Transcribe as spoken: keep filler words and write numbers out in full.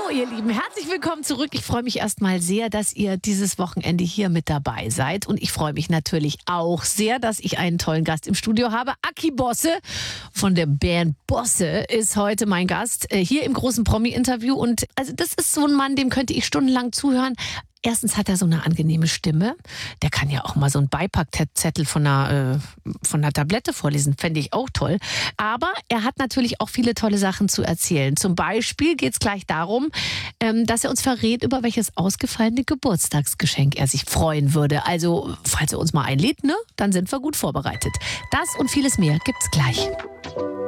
ihr Lieben, herzlich willkommen zurück. Ich freue mich erstmal sehr, dass ihr dieses Wochenende hier mit dabei seid. Und ich freue mich natürlich auch sehr, dass ich einen tollen Gast im Studio habe. Aki Bosse von der Band Bosse ist heute mein Gast äh, hier im großen Promi-Interview. Und also das ist so ein Mann, dem könnte ich stundenlang zuhören. Erstens hat er so eine angenehme Stimme. Der kann ja auch mal so einen Beipackzettel von einer, äh, von einer Tablette vorlesen. Fände ich auch toll. Aber er hat natürlich auch viele tolle Sachen zu erzählen. Zum Beispiel geht es gleich darum, ähm, dass er uns verrät, über welches ausgefallene Geburtstagsgeschenk er sich freuen würde. Also, falls er uns mal einlädt, ne, dann sind wir gut vorbereitet. Das und vieles mehr gibt's gleich.